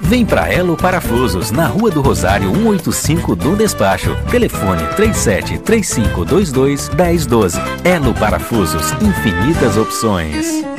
Vem pra Elo Parafusos, na Rua do Rosário 185 do Despacho. Telefone 373522 1012. Elo Parafusos, infinitas opções.